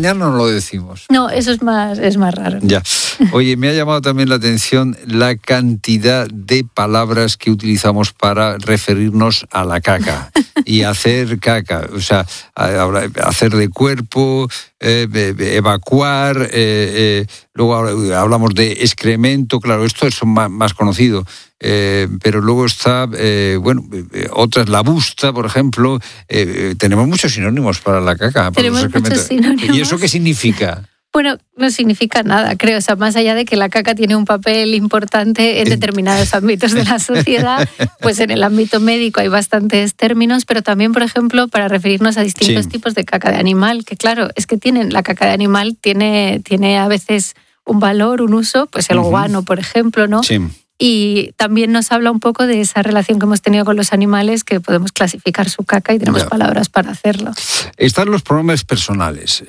mañana no lo decimos. No, eso es más raro. Ya. Oye, me ha llamado también la atención la cantidad de palabras que utilizamos para referirnos a la caca y hacer caca. O sea, hacer de cuerpo, evacuar, luego hablamos de excremento, claro, esto es más conocido. Pero luego está, otras, la busta, por ejemplo. Tenemos muchos sinónimos para la caca. Tenemos muchos sinónimos. ¿Y eso qué significa? Bueno, no significa nada, creo. O sea, más allá de que la caca tiene un papel importante en determinados ámbitos de la sociedad, pues en el ámbito médico hay bastantes términos, pero también, por ejemplo, para referirnos a distintos tipos de caca de animal, que claro, es que la caca de animal tiene a veces un valor, un uso, pues el guano, por ejemplo, ¿no? Sí. Y también nos habla un poco de esa relación que hemos tenido con los animales, que podemos clasificar su caca y tenemos palabras para hacerlo. Están los pronombres personales.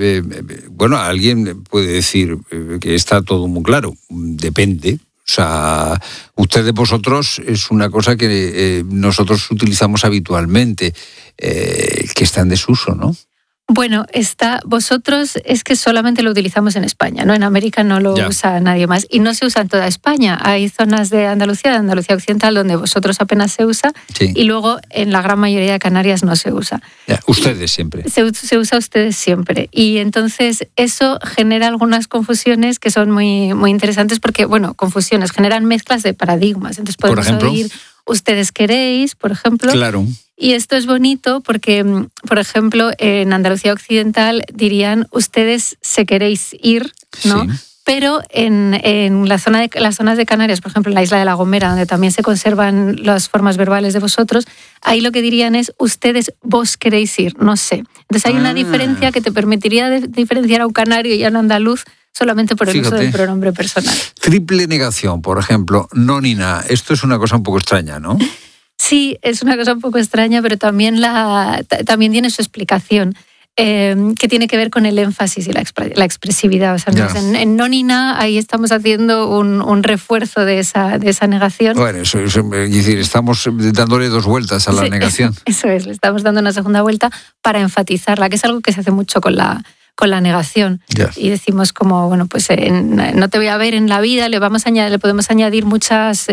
Alguien puede decir que está todo muy claro. Depende. O sea, vosotros es una cosa que nosotros utilizamos habitualmente, que está en desuso, ¿no? Bueno, vosotros es que solamente lo utilizamos en España, ¿no? En América no lo usa nadie más. Y no se usa en toda España. Hay zonas de Andalucía Occidental, donde vosotros apenas se usa. Sí. Y luego en la gran mayoría de Canarias no se usa. Ustedes siempre. Se usa ustedes siempre. Y entonces eso genera algunas confusiones que son muy, muy interesantes porque, confusiones, generan mezclas de paradigmas. Entonces podemos oír ustedes queréis, por ejemplo. Claro. Y esto es bonito porque, por ejemplo, en Andalucía Occidental dirían ustedes se queréis ir, ¿no? Sí. Pero en las zonas de Canarias, por ejemplo, en la isla de La Gomera, donde también se conservan las formas verbales de vosotros, ahí lo que dirían es ustedes vos queréis ir, no sé. Entonces hay una diferencia que te permitiría diferenciar a un canario y a un andaluz solamente por el uso del pronombre personal. Triple negación, por ejemplo, no ni nada. Esto es una cosa un poco extraña, ¿no? Sí, es una cosa un poco extraña, pero también tiene su explicación, que tiene que ver con el énfasis y la expresividad. O sea, en no ni nada, ahí estamos haciendo un refuerzo de esa negación. Bueno, eso es decir, estamos dándole 2 vueltas a la negación. Eso es, le estamos dando una segunda vuelta para enfatizarla, que es algo que se hace mucho con la negación. Y decimos como, no te voy a ver en la vida, le podemos añadir muchas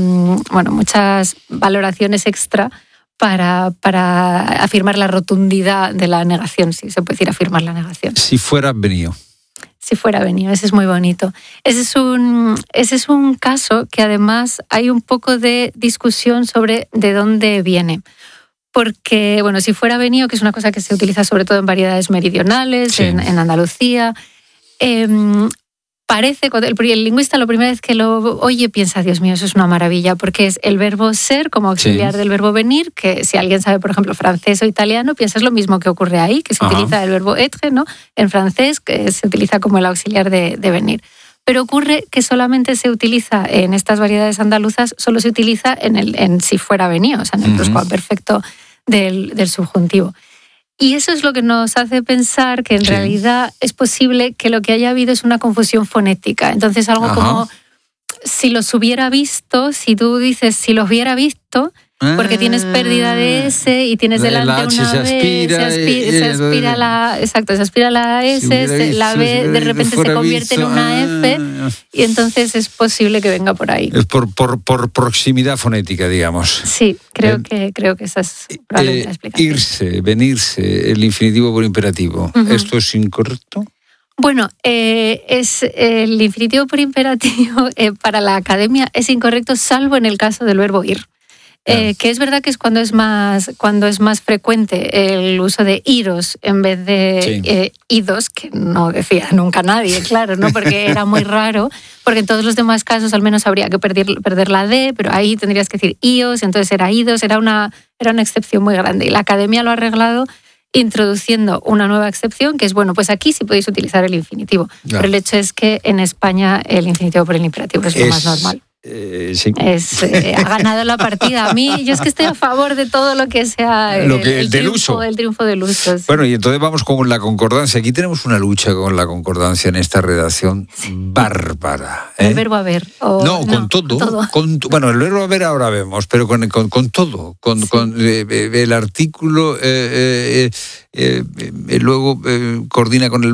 valoraciones extra para afirmar la rotundidad de la negación, si se puede decir afirmar la negación. Si fuera venido. Si fuera venido, ese es muy bonito. Ese es un caso que además hay un poco de discusión sobre de dónde viene. Porque, si fuera venido, que es una cosa que se utiliza sobre todo en variedades meridionales, en Andalucía, parece, el lingüista la primera vez que lo oye piensa, Dios mío, eso es una maravilla, porque es el verbo ser como auxiliar del verbo venir, que si alguien sabe, por ejemplo, francés o italiano, piensa es lo mismo que ocurre ahí, que se utiliza el verbo être, ¿no? En francés, que se utiliza como el auxiliar de venir. Pero ocurre que solamente se utiliza en estas variedades andaluzas, solo se utiliza en si fuera venido, o sea, en el pluscuamperfecto del subjuntivo. Y eso es lo que nos hace pensar que en realidad es posible que lo que haya habido es una confusión fonética. Entonces algo como si los hubiera visto, si tú dices si los hubiera visto, porque tienes pérdida de S y tienes delante una B, se aspira la S, la B de repente se convierte en una F y entonces es posible que venga por ahí. Es por proximidad fonética, digamos. Sí, creo que esa es probablemente la explicación. Irse, venirse, el infinitivo por imperativo. ¿Esto es incorrecto? Bueno, es el infinitivo por imperativo para la academia es incorrecto, salvo en el caso del verbo ir. Que es verdad que es cuando es más frecuente el uso de iros en vez de idos, que no decía nunca nadie, claro, ¿no? Porque era muy raro, porque en todos los demás casos al menos habría que perder la D, pero ahí tendrías que decir ios, entonces era idos, era una excepción muy grande. Y la academia lo ha arreglado introduciendo una nueva excepción, que es, pues aquí sí podéis utilizar el infinitivo, pero el hecho es que en España el infinitivo por el imperativo es lo más normal. Sí. Ha ganado la partida. A mí, yo es que estoy a favor de todo lo que sea el triunfo del uso. Sí. Bueno, y entonces vamos con la concordancia. Aquí tenemos una lucha con la concordancia en esta redacción bárbara. El verbo haber. Con todo. Bueno, el verbo haber ahora vemos, pero con todo. Con el artículo, luego coordina con el